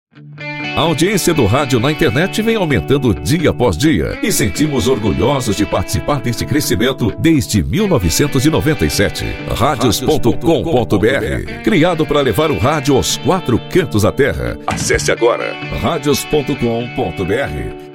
A audiência do rádio na internet vem aumentando dia após dia e sentimos orgulhosos de participar deste crescimento desde 1997. Radios.com.br, criado para levar o rádio aos 4 cantos da terra. Acesse agora radios.com.br